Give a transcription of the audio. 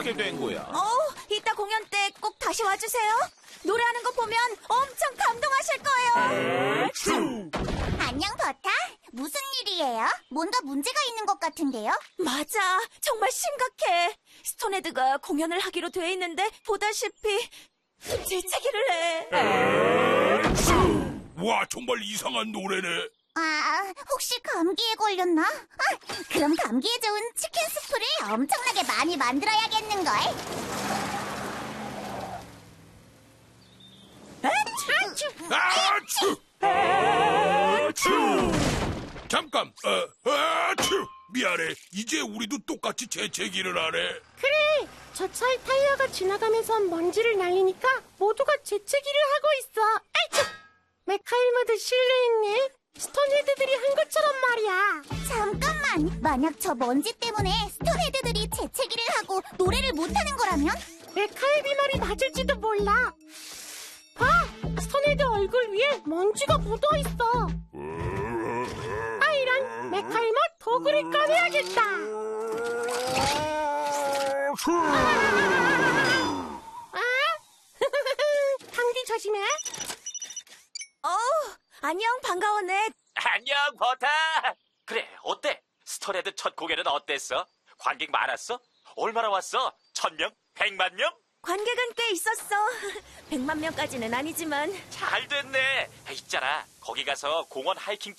하게 된 거야? 이따 공연 때 꼭 다시 와주세요. 노래하는 거 보면 엄청 감동하실 거예요. 안녕, 버타. 무슨 일이에요? 뭔가 문제가 있는 것 같은데요? 맞아, 정말 심각해. 스톤헤드가 공연을 하기로 돼 있는데 보다시피 재채기를 해. 와, 정말 이상한 노래네. 혹시 감기에 걸렸나? 그럼 감기에 좋은 치킨 스프를 엄청나게 많이 만들어야겠는걸? 잠깐, 미안해. 이제 우리도 똑같이 재채기를 하네. 그래, 저 차의 타이어가 지나가면서 먼지를 날리니까 모두가 재채기를 하고 있어. 아이쿠! 메카일마드 실례했네. 스톤헤드들이 한 것처럼 말이야. 잠깐만, 만약 저 먼지 때문에 스톤헤드들이 재채기를 하고 노래를 못하는 거라면? 메카일비 말이 맞을지도 몰라. 봐! 스톤헤드 얼굴 위에 먼지가 묻어있어. 이런 메카일마 도구를 꺼내야겠다. 감기 조심해. 안녕, 반가워, 넷. 안녕, 버타. 그래, 어때? 스톤헤드 첫 공연은 어땠어? 관객 많았어? 얼마나 왔어? 1000명? 100만 명? 관객은 꽤 있었어. 100만 명까지는 아니지만. 잘 됐네. 있잖아, 거기 가서 공원 하이킹